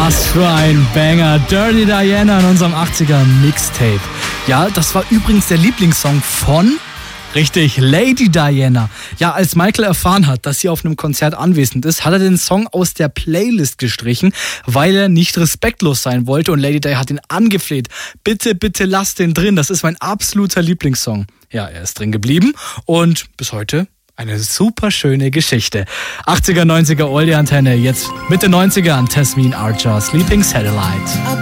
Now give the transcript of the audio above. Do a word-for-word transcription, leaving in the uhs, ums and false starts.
Was für ein Banger. Dirty Diana in unserem achtziger Mixtape. Ja, das war übrigens der Lieblingssong von... Richtig, Lady Diana. Ja, als Michael erfahren hat, dass sie auf einem Konzert anwesend ist, hat er den Song aus der Playlist gestrichen, weil er nicht respektlos sein wollte. Und Lady Di hat ihn angefleht. Bitte, bitte lass den drin. Das ist mein absoluter Lieblingssong. Ja, er ist drin geblieben und bis heute eine super schöne Geschichte. achtziger, neunziger Oldie-Antenne, jetzt Mitte neunziger an Tasmin Archer, Sleeping Satellite.